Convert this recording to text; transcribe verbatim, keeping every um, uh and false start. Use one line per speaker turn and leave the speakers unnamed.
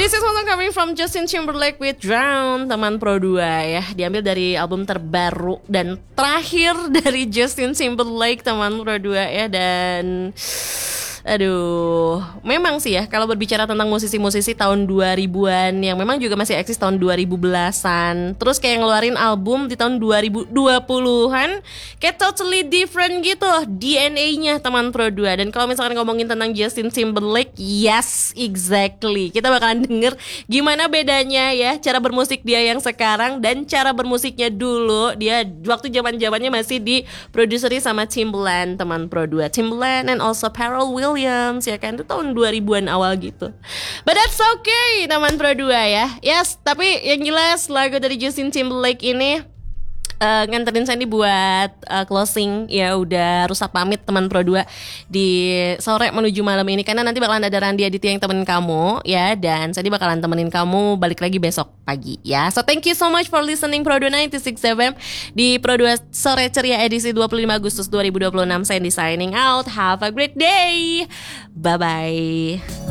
This is also coming from Justin Timberlake with Drown, teman Pro dua ya. Diambil dari album terbaru dan terakhir dari Justin Timberlake, teman Pro dua ya. Dan aduh, memang sih ya, kalau berbicara tentang musisi-musisi tahun dua ribuan yang memang juga masih eksis tahun dua ribu belasan, terus kayak ngeluarin album di tahun dua ribu dua puluhan, kayak totally different gitu D N A-nya, teman Pro dua. Dan kalau misalkan ngomongin tentang Justin Timberlake, yes, exactly, kita bakalan denger gimana bedanya ya cara bermusik dia yang sekarang dan cara bermusiknya dulu. Dia waktu zaman-zamannya masih diproduseri sama Timbaland, teman Pro dua. Timbaland and also Pharrell Williams ya kan, itu tahun dua ribuan awal gitu. But that's okay, teman Pro dua ya. Yes, tapi yang jelas lagu dari Justin Timberlake ini Uh, nganterin Sandy buat uh, closing. Ya udah rusak pamit, teman Pro dua, di sore menuju malam ini, karena nanti bakalan ada Randy Aditya yang temenin kamu ya. Dan Sandy bakalan temenin kamu balik lagi besok pagi ya. So thank you so much for listening Pro dua sembilan enam F M di Pro dua Sore Ceria edisi dua puluh lima Agustus dua ribu dua puluh enam. Sandy signing out. Have a great day. Bye bye.